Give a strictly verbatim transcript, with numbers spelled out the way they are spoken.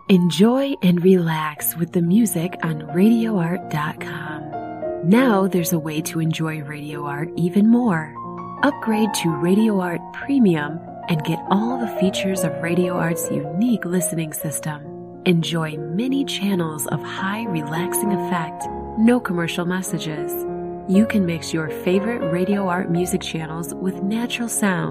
Enjoy and relax with the music on radio art dot com. Now there's a way to enjoy Radio Art even more. Upgrade to Radio Art Premium and get all the features of Radio Art's unique listening system. Enjoy many channels of high relaxing effect, no commercial messages. You can mix your favorite Radio Art music channels with natural sound